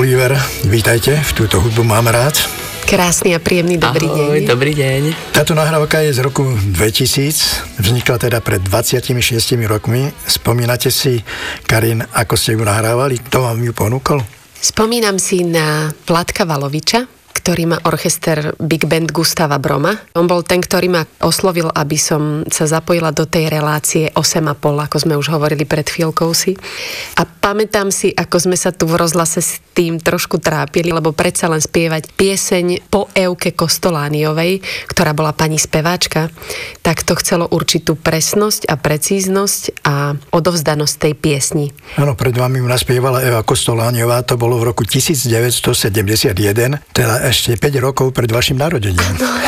Oliver, vítajte, v túto hudbu mám rád. Krásny a príjemný dobrý deň. Ahoj, dobrý deň. Táto nahrávka je z roku 2000, vznikla teda pred 26 rokmi. Spomínate si, Karin, ako ste ju nahrávali? Kto vám ju ponúkol? Spomínam si na Vladka Valoviča, ktorý má orchester Big Band Gustava Broma. On bol ten, ktorý ma oslovil, aby som sa zapojila do tej relácie 8,5, ako sme už hovorili pred chvíľkou si. A pamätám si, ako sme sa tu v rozhlase s tým trošku trápili, lebo predsa len spievať pieseň po Evke Kostolániovej, ktorá bola pani speváčka, tak to chcelo určitú presnosť a precíznosť a odovzdanosť tej piesni. Áno, pred vami ju naspievala Eva Kostolániová, to bolo v roku 1971, teda ešte 5 rokov pred vašim narodením.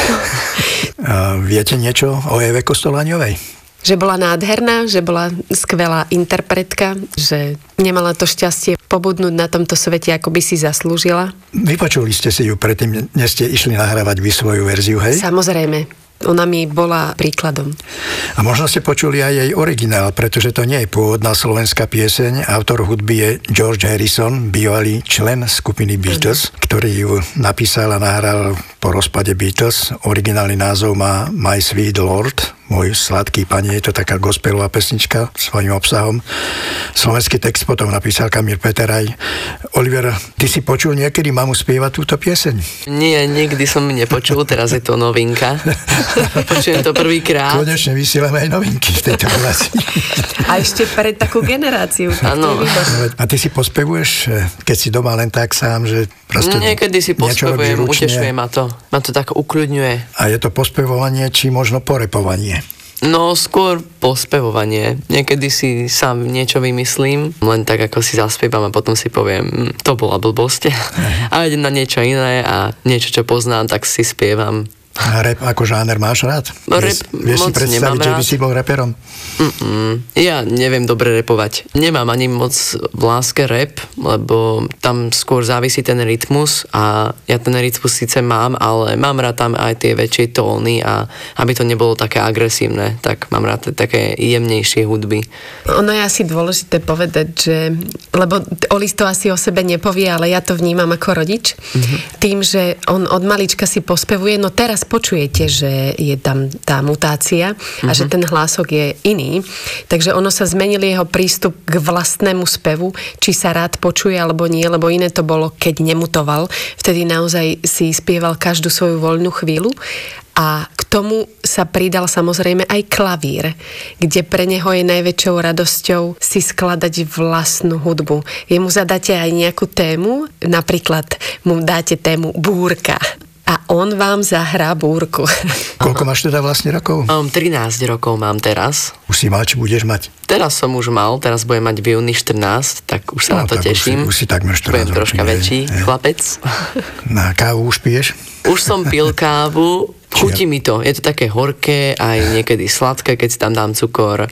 Viete niečo o Eve Kostolániovej? Že bola nádherná, že bola skvelá interpretka, že nemala to šťastie pobudnúť na tomto svete, ako by si zaslúžila. Vypočuli ste si ju predtým, než ste išli nahrávať vy svoju verziu, hej? Samozrejme. Ona mi bola príkladom. A možno ste počuli aj jej originál, pretože to nie je pôvodná slovenská pieseň. Autor hudby je George Harrison, bývalý člen skupiny Beatles, ktorý ju napísal a nahral po rozpade Beatles. Originálny názov má My Sweet Lord, môj sladký pane, je to taká gospelová pesnička svojím obsahom. Slovenský text potom napísal Kamil Peteraj. Oliver, ty si počul niekedy mamu spievať túto pieseň? Nie, nikdy som nepočul, teraz je to novinka. Počujem to prvýkrát. Konečne vysielame aj novinky v tejto relácii. A ešte pre takú generáciu. Áno. A ty si pospevuješ, keď si doma len tak sám, že proste niekedy si pospevujem, utešuje ma to. Ma to tak ukľudňuje. A je to pospevovanie, či možno porepovanie? No, skôr pospevovanie. Niekedy si sám niečo vymyslím, len tak ako si zaspievam a potom si poviem, to bola blbosť. A idem na niečo iné a niečo, čo poznám, tak si spievam. A rap ako žáner máš rád? Rap vieš si predstaviť, že by si bol raperom? Ja neviem dobre rapovať. Nemám ani moc v láske rap, lebo tam skôr závisí ten rytmus a ja ten rytmus síce mám, ale mám rád tam aj tie väčšie tóny a aby to nebolo také agresívne, tak mám rád také jemnejšie hudby. Ono je asi dôležité povedať, že lebo Oli to asi o sebe nepovie, ale ja to vnímam ako rodič. Tým, že on od malička si pospevuje, no teraz počujete, že je tam tá mutácia a že ten hlások je iný. Takže ono sa zmenil jeho prístup k vlastnému spevu, či sa rád počuje alebo nie, lebo iné to bolo, keď nemutoval. Vtedy naozaj si spieval každú svoju voľnú chvíľu. A k tomu sa pridal samozrejme aj klavír, kde pre neho je najväčšou radosťou si skladať vlastnú hudbu. Jemu zadáte aj nejakú tému, napríklad mu dáte tému búrka. A on vám zahrá búrku. Koľko máš teda vlastne rokov? 13 rokov mám teraz. Už si mal, či budeš mať? Teraz som už mal, teraz budem mať v júni 14, tak už sa na to teším. Už si takmer 14 budem troška väčší chlapec. Na kávu už piješ? Už som pil kávu, chutí mi to. Je to také horké, aj niekedy sladké, keď si tam dám cukor.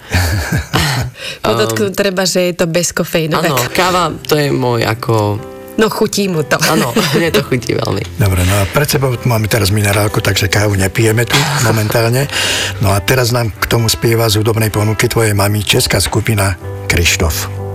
Podotknúť treba, že je to bezkofeínové. Áno, káva, to je môj ako... No chutí mu to. Áno, mne to chutí veľmi. Dobre, no a pred sebou máme teraz minerálku, takže kávu nepijeme tu momentálne. No a teraz nám k tomu spieva z hudobnej ponuky tvojej mamy česká skupina Krištof.